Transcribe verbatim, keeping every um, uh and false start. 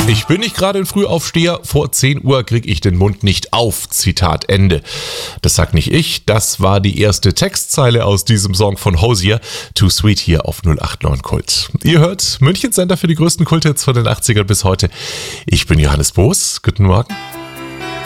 Ich bin nicht gerade ein Frühaufsteher, vor zehn Uhr krieg ich den Mund nicht auf, Zitat Ende. Das sagt nicht ich, das war die erste Textzeile aus diesem Song von Hozier, Too Sweet hier auf null acht neun Kult. Ihr hört München Sender für die größten Kulthits von den achtzigern bis heute. Ich bin Johannes Boos, guten Morgen.